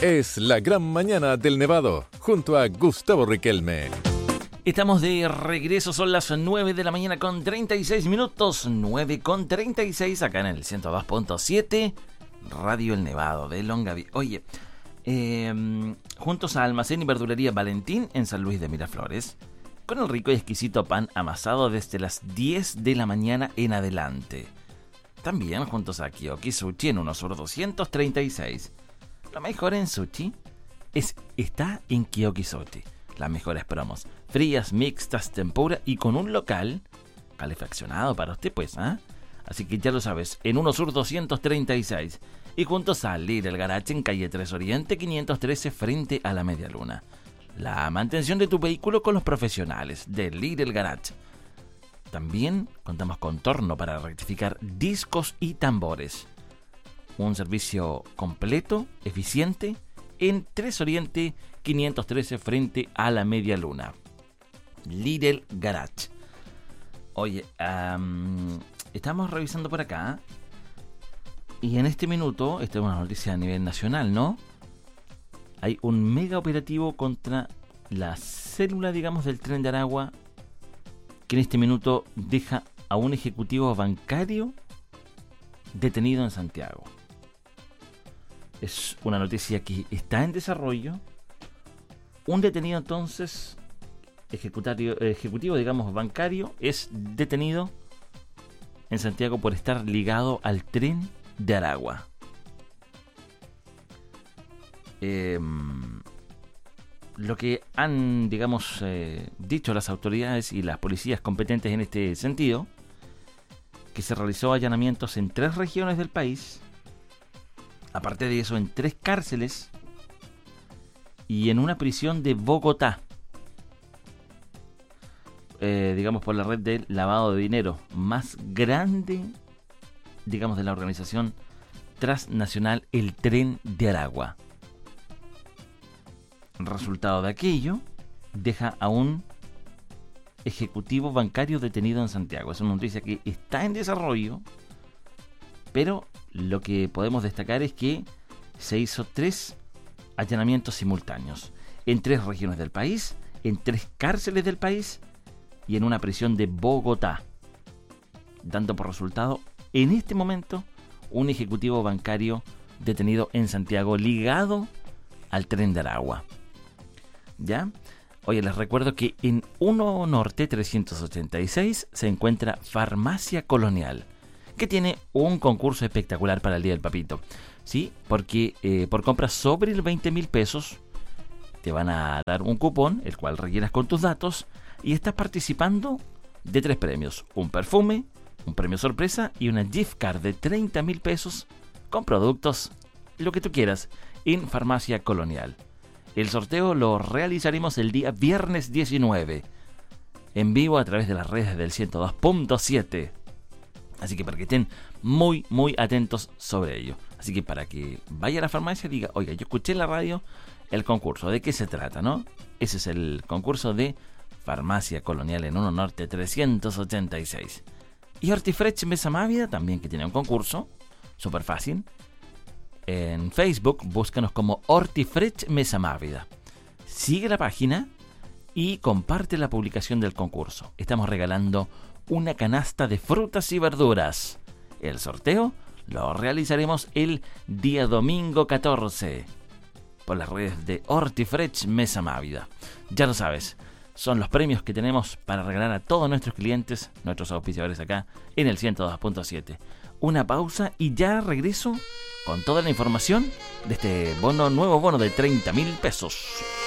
Es la gran mañana del Nevado, junto a Gustavo Riquelme. Estamos de regreso, son las 9 de la mañana con 36 minutos, 9 con 36, acá en el 102.7, Radio El Nevado de Longaví. Oye, juntos a Almacén y Verdulería Valentín en San Luis de Miraflores, con el rico y exquisito pan amasado desde las 10 de la mañana en adelante. También juntos a Kiyoki Sushi en Unosur 236. Lo mejor en sushi está en Kiyoki Sushi. Las mejores promos, frías, mixtas, tempura y con un local calefaccionado para usted, pues, ¿ah? Así que ya lo sabes, en Unosur 236 y juntos a Lidl Garage en calle 3 Oriente 513 frente a la Media Luna. La mantención de tu vehículo con los profesionales de Lidl Garage. También contamos con torno para rectificar discos y tambores. Un servicio completo, eficiente, en 3 Oriente 513 frente a la Media Luna. Lidl Garage. Oye, estamos revisando por acá. Y en este minuto, esta es una noticia a nivel nacional, ¿no? Hay un mega operativo contra la célula, digamos, del Tren de Aragua, que en este minuto deja a un ejecutivo bancario detenido en Santiago. Es una noticia que está en desarrollo. Un detenido entonces, ejecutivo, digamos, bancario, es detenido en Santiago por estar ligado al Tren de Aragua. Lo que han, digamos, dicho las autoridades y las policías competentes en este sentido, que se realizó allanamientos en 3 regiones del país, aparte de eso en 3 cárceles y en una prisión de Bogotá, digamos por la red de lavado de dinero más grande, digamos, de la organización transnacional El Tren de Aragua. Resultado de aquello, deja a un ejecutivo bancario detenido en Santiago. Es una noticia que está en desarrollo, pero lo que podemos destacar es que se hizo 3 allanamientos simultáneos en 3 regiones del país, en 3 cárceles del país y en una prisión de Bogotá, dando por resultado en este momento un ejecutivo bancario detenido en Santiago ligado al Tren de Aragua. ¿Ya? Oye, les recuerdo que en 1 Norte 386 se encuentra Farmacia Colonial, que tiene un concurso espectacular para el Día del Papito. ¿Sí? Porque por compras sobre el 20.000 pesos te van a dar un cupón, el cual rellenas con tus datos, y estás participando de 3 premios. Un perfume, un premio sorpresa y una gift card de 30.000 pesos con productos, lo que tú quieras, en Farmacia Colonial. El sorteo lo realizaremos el día viernes 19, en vivo a través de las redes del 102.7. Así que para que estén muy, muy atentos sobre ello. Así que para que vaya a la farmacia y diga, oiga, yo escuché en la radio el concurso, ¿de qué se trata, no? Ese es el concurso de Farmacia Colonial en 1 Norte 386. Y Hortifresh Mesa Mávida también, que tiene un concurso, súper fácil. En Facebook, búscanos como Hortifresh Mesa Mávida. Sigue la página y comparte la publicación del concurso. Estamos regalando una canasta de frutas y verduras. El sorteo lo realizaremos el día domingo 14 por las redes de Hortifresh Mesa Mávida. Ya lo sabes, son los premios que tenemos para regalar a todos nuestros clientes, nuestros auspiciadores acá en el 102.7. Una pausa y ya regreso con toda la información de este nuevo bono de 30.000 pesos.